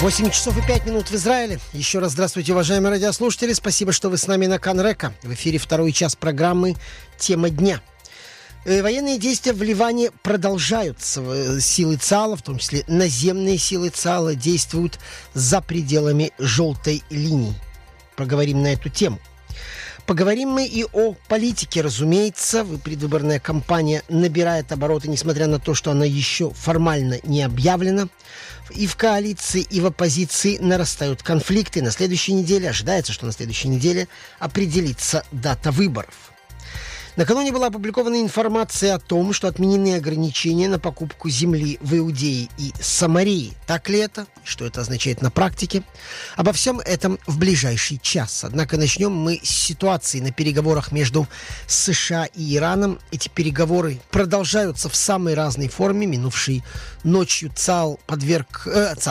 8 часов и 5 минут в Израиле. Еще раз здравствуйте, уважаемые радиослушатели. Спасибо, что вы с нами на Канрека. В эфире второй час программы «Тема дня». Военные действия в Ливане продолжаются. Силы ЦАЛа, в том числе наземные силы ЦАЛа, действуют за пределами желтой линии. Поговорим на эту тему. Поговорим мы и о политике, разумеется. Предвыборная кампания набирает обороты, несмотря на то, что она еще формально не объявлена. И в коалиции, и в оппозиции нарастают конфликты. На следующей неделе, ожидается, что на следующей неделе определится дата выборов. Накануне была опубликована информация о том, что отменены ограничения на покупку земли в Иудее и Самарии. Так ли это? Что это означает на практике? Обо всем этом в ближайший час. Однако начнем мы с ситуации на переговорах между США и Ираном. Эти переговоры продолжаются в самой разной форме. Минувшей ночью ЦАЛ